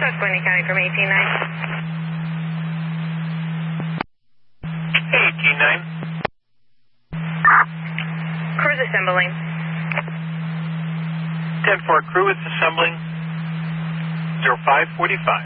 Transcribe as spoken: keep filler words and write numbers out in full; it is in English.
Susquehanna County from eighteen nine. eighteen nine. Crew's assembling. ten four, crew is assembling. zero five forty-five.